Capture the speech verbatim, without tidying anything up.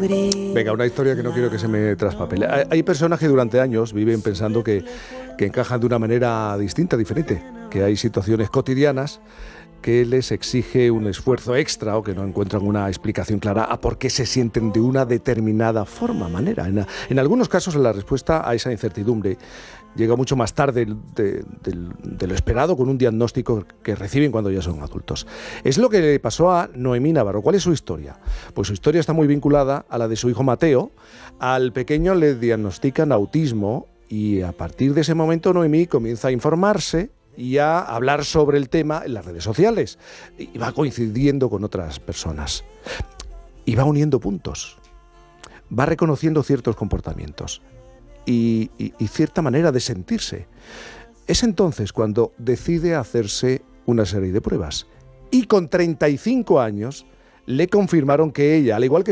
Venga, una historia que no quiero que se me traspapele. Hay, hay personas que durante años viven pensando que, que encajan de una manera distinta, diferente, que hay situaciones cotidianas que les exige un esfuerzo extra o que no encuentran una explicación clara a por qué se sienten de una determinada forma, manera. En, en algunos casos la respuesta a esa incertidumbre llega mucho más tarde de, de, de lo esperado, con un diagnóstico que reciben cuando ya son adultos. Es lo que le pasó a Noemí Navarro. ¿Cuál es su historia? Pues su historia está muy vinculada a la de su hijo Mateo. Al pequeño le diagnostican autismo y a partir de ese momento Noemí comienza a informarse y a hablar sobre el tema en las redes sociales. Y va coincidiendo con otras personas. Y va uniendo puntos. Va reconociendo ciertos comportamientos y, y, y cierta manera de sentirse. Es entonces cuando decide hacerse una serie de pruebas. Y con treinta y cinco años le confirmaron que ella, al igual que